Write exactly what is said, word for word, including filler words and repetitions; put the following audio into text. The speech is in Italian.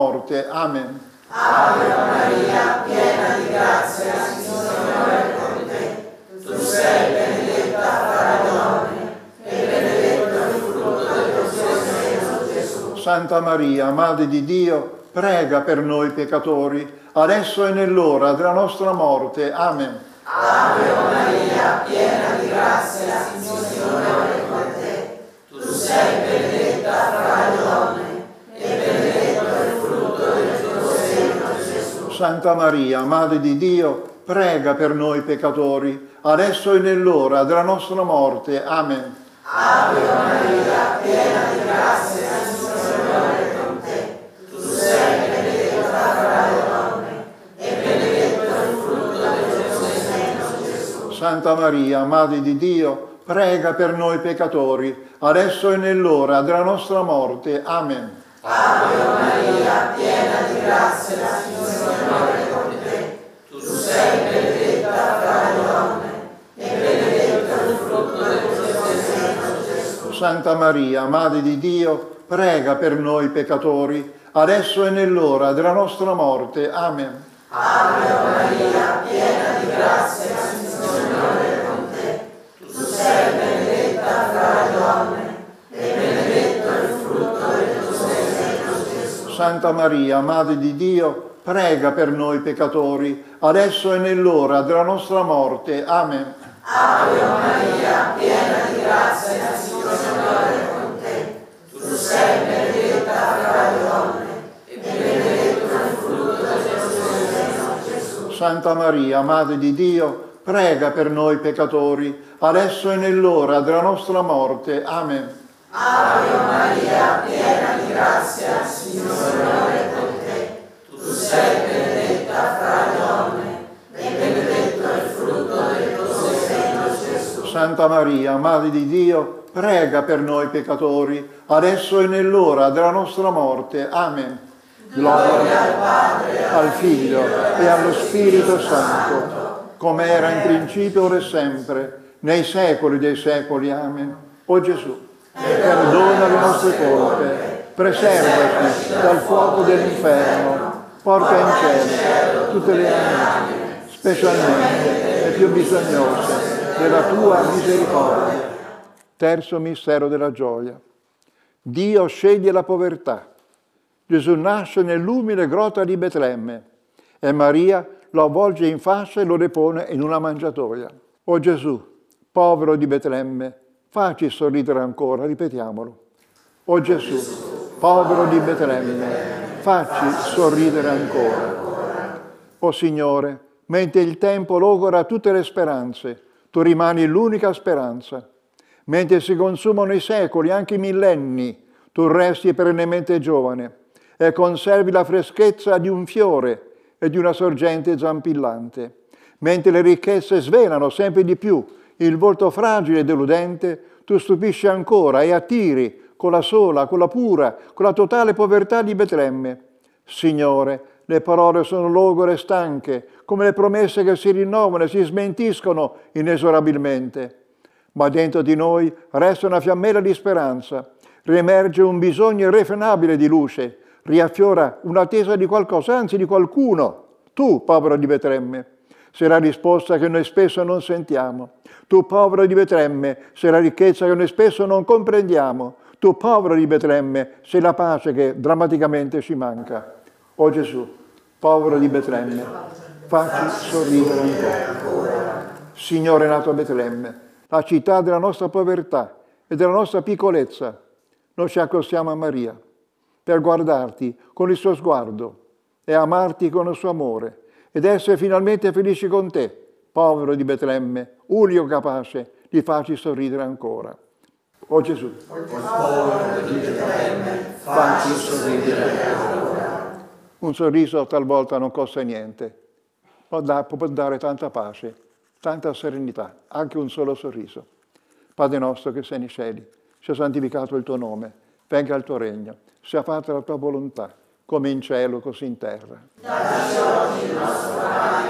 morte. Amen. Ave Maria, piena di grazia, il Signore è con te. Tu sei benedetta fra le donne, e benedetto è il frutto del tuo seno, Gesù. Santa Maria, Madre di Dio, prega per noi peccatori, adesso e nell'ora della nostra morte. Amen. Ave Maria, piena di grazia, il Signore è con te. Tu sei benedetta fra le donne, e benedetto è il frutto del tuo seno, Gesù. Santa Maria, Madre di Dio, prega per noi peccatori, adesso e nell'ora della nostra morte. Amen. Ave Maria, piena di grazia, il Signore è con te. Tu sei benedetta fra le donne, e benedetto è il frutto del tuo seno, Gesù. Santa Maria, Madre di Dio, prega per noi peccatori, adesso e nell'ora della nostra morte. Amen. Ave Maria, piena di grazia, il Signore è con te. Tu sei benedetta fra le donne, e benedetto è il frutto del tuo seno, Gesù. Santa Maria, Madre di Dio, prega per noi peccatori, adesso e nell'ora della nostra morte. Amen. Ave Maria, piena di grazia, il Signore è con te. Tu sei benedetta fra le donne, e benedetto è il frutto del tuo seno, Gesù. Santa Maria, Madre di Dio, prega per noi peccatori, adesso e nell'ora della nostra morte. Amen. Ave Maria, piena di grazia, il Signore è con te. Tu sei benedetta fra le donne, e benedetto è il frutto del tuo seno, Gesù. Santa Maria, Madre di Dio, prega per noi peccatori, adesso e nell'ora della nostra morte. Amen. Ave Maria, piena di grazia, il Signore è con te. Tu sei benedetta fra le donne, e benedetto è il frutto del tuo seno, Gesù. Santa Maria, Madre di Dio, prega per noi peccatori, adesso e nell'ora della nostra morte. Amen. Gloria al Padre, al Figlio e allo Spirito Santo, come era in principio, ora e sempre, nei secoli dei secoli. Amen. O Gesù, perdona le nostre colpe, preservaci dal fuoco dell'inferno, porta in cielo tutte le anime, specialmente le più bisognose della tua misericordia. Terzo mistero della gioia. Dio sceglie la povertà. Gesù nasce nell'umile grotta di Betlemme e Maria lo avvolge in fascia e lo depone in una mangiatoia. O Gesù, povero di Betlemme, facci sorridere ancora, ripetiamolo. O Gesù, povero di Betlemme, facci sorridere ancora. O Signore, mentre il tempo logora tutte le speranze, tu rimani l'unica speranza. Mentre si consumano i secoli, anche i millenni, tu resti perennemente giovane e conservi la freschezza di un fiore e di una sorgente zampillante. Mentre le ricchezze svelano sempre di più il volto fragile e deludente, tu stupisci ancora e attiri con la sola, con la pura, con la totale povertà di Betlemme. Signore, le parole sono logore e stanche, come le promesse che si rinnovano e si smentiscono inesorabilmente. Ma dentro di noi resta una fiammella di speranza, riemerge un bisogno irrefrenabile di luce, riaffiora un'attesa di qualcosa, anzi di qualcuno. Tu, povero di Betlemme, sei la risposta che noi spesso non sentiamo. Tu, povero di Betlemme, sei la ricchezza che noi spesso non comprendiamo. Tu, povero di Betlemme, sei la pace che drammaticamente ci manca. O Gesù, povero di Betlemme, facci sorridere ancora. Signore nato a Betlemme, la città della nostra povertà e della nostra piccolezza, noi ci accostiamo a Maria per guardarti con il suo sguardo e amarti con il suo amore ed essere finalmente felici con te, povero di Betlemme, unico capace di farci sorridere ancora. O Gesù, povero di Betlemme, facci sorridere ancora. Un sorriso talvolta non costa niente, ma può dare tanta pace, tanta serenità, anche un solo sorriso. Padre nostro che sei nei cieli, sia santificato il tuo nome, venga il tuo regno, sia fatta la tua volontà, come in cielo così in terra. Dacci oggi il nostro pane